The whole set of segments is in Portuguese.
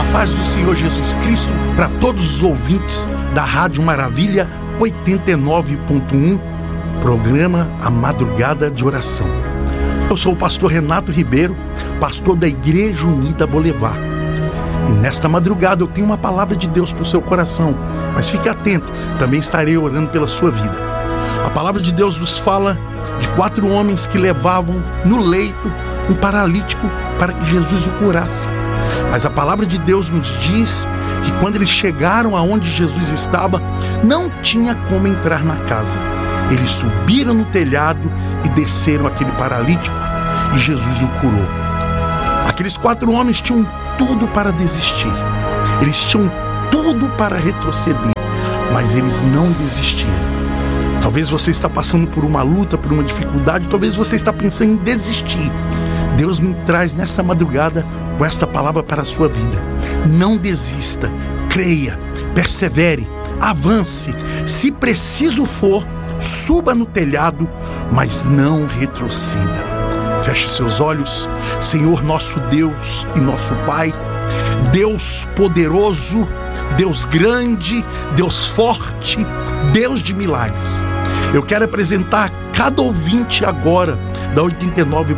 paz do Senhor Jesus Cristo para todos os ouvintes da Rádio Maravilha 89.1, programa A Madrugada de Oração. Eu sou o pastor Renato Ribeiro, pastor da Igreja Unida Boulevard. E nesta madrugada eu tenho uma palavra de Deus para o seu coração, mas fique atento, também estarei orando pela sua vida. A palavra de Deus nos fala de 4 homens que levavam no leito um paralítico para que Jesus o curasse. Mas a palavra de Deus nos diz que quando eles chegaram aonde Jesus estava, não tinha como entrar na casa. Eles subiram no telhado e desceram aquele paralítico e Jesus o curou. Aqueles 4 homens tinham tudo para desistir. Eles tinham tudo para retroceder, mas eles não desistiram. Talvez você está passando por uma luta, por uma dificuldade, talvez você está pensando em desistir. Deus me traz nessa madrugada com esta palavra para a sua vida. Não desista, creia, persevere, avance. Se preciso for, suba no telhado, mas não retroceda. Feche seus olhos. Senhor nosso Deus e nosso Pai, Deus poderoso, Deus grande, Deus forte, Deus de milagres. Eu quero apresentar cada ouvinte agora da 89.1.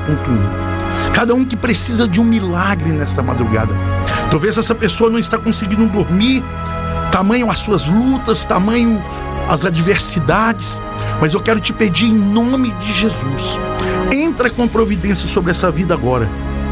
Cada um que precisa de um milagre nesta madrugada. Talvez essa pessoa não está conseguindo dormir, tamanho as suas lutas, tamanho as adversidades, mas eu quero te pedir em nome de Jesus, entra com providência sobre essa vida agora.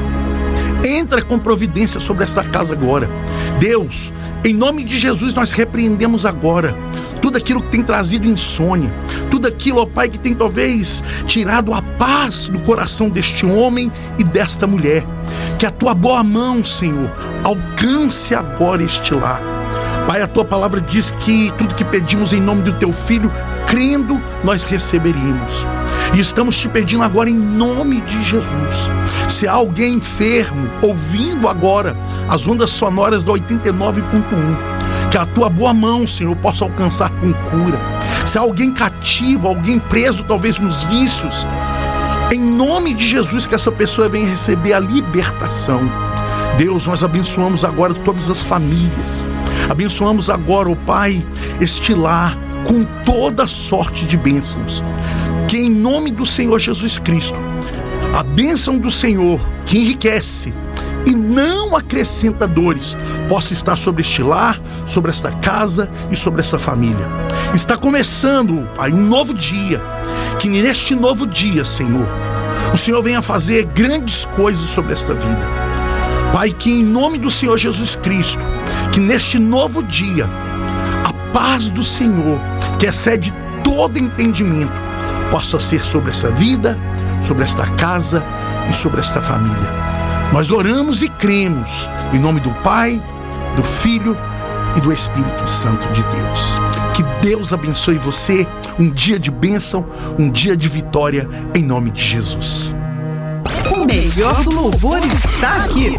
Entra com providência sobre esta casa agora. Deus, em nome de Jesus, nós repreendemos agora tudo aquilo que tem trazido insônia, tudo aquilo, ó Pai, que tem talvez tirado a paz do coração deste homem e desta mulher. Que a tua boa mão, Senhor, alcance agora este lar. Pai, a tua palavra diz que tudo que pedimos em nome do teu Filho, crendo, nós receberíamos. E estamos te pedindo agora em nome de Jesus. Se há alguém enfermo, ouvindo agora as ondas sonoras da 89.1, que a tua boa mão, Senhor, possa alcançar com cura. Se há alguém cativo, alguém preso talvez nos vícios, em nome de Jesus, que essa pessoa venha receber a libertação. Deus, nós abençoamos agora todas as famílias. Abençoamos agora, ó Pai, este lar com toda sorte de bênçãos. Que em nome do Senhor Jesus Cristo, a bênção do Senhor, que enriquece e não acrescenta dores, possa estar sobre este lar, sobre esta casa e sobre esta família. Está começando, Pai, um novo dia. Que neste novo dia, Senhor, o Senhor venha fazer grandes coisas sobre esta vida. Pai, que em nome do Senhor Jesus Cristo, que neste novo dia, a paz do Senhor, que excede todo entendimento, possa ser sobre essa vida, sobre esta casa e sobre esta família. Nós oramos e cremos em nome do Pai, do Filho e do Espírito Santo de Deus. Que Deus abençoe você, um dia de bênção, um dia de vitória, em nome de Jesus. O melhor do louvor está aqui.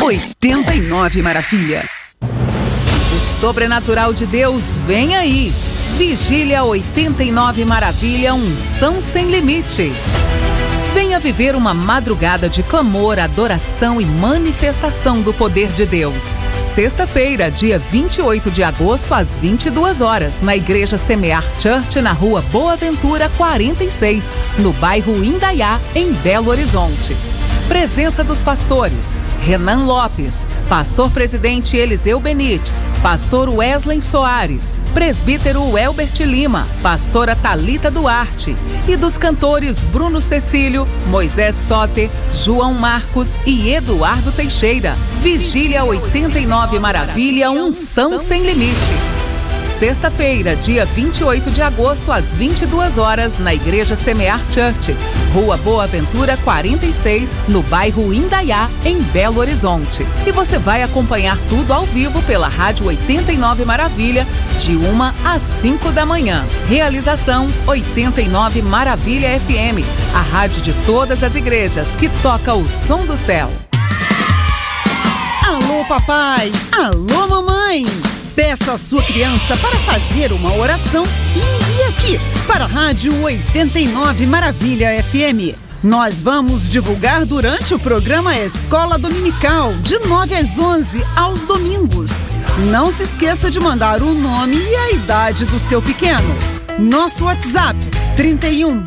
89 Maravilha. O sobrenatural de Deus vem aí. Vigília 89 Maravilha, unção sem limite. Venha viver uma madrugada de clamor, adoração e manifestação do poder de Deus. Sexta-feira, dia 28 de agosto, às 22 horas, na Igreja Semear Church, na Rua Boa Ventura 46, no bairro Indaiá, em Belo Horizonte. Presença dos pastores: Renan Lopes, pastor presidente Eliseu Benites, pastor Wesley Soares, presbítero Elbert Lima, pastora Thalita Duarte, e dos cantores Bruno Cecílio, Moisés Soter, João Marcos e Eduardo Teixeira. Vigília 89 Maravilha, unção sem limite. Sexta-feira, dia 28 de agosto, às 22 horas, na Igreja Semear Church, Rua Boa Ventura 46, no bairro Indaiá, em Belo Horizonte. E você vai acompanhar tudo ao vivo pela Rádio 89 Maravilha, de 1 às 5 da manhã. Realização 89 Maravilha FM, a rádio de todas as igrejas que toca o som do céu. Alô, papai! Alô, mamãe! Peça a sua criança para fazer uma oração e envie aqui para a Rádio 89 Maravilha FM. Nós vamos divulgar durante o programa Escola Dominical, de 9 às 11, aos domingos. Não se esqueça de mandar o nome e a idade do seu pequeno. Nosso WhatsApp, 31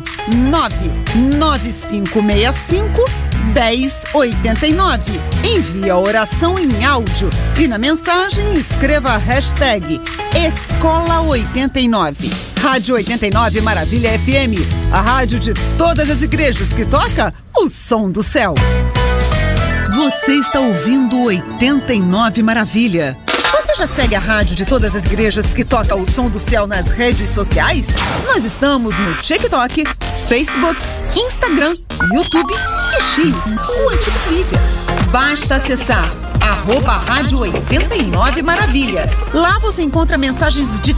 99565 1089. Envie a oração em áudio e na mensagem escreva a hashtag Escola 89. Rádio 89 Maravilha FM, a rádio de todas as igrejas que toca o som do céu. Você está ouvindo 89 Maravilha. Você já segue a rádio de todas as igrejas que toca o som do céu nas redes sociais? Nós estamos no TikTok, Facebook, Instagram, YouTube e X, o antigo Twitter. Basta acessar @Rádio 89 Maravilha. Lá você encontra mensagens de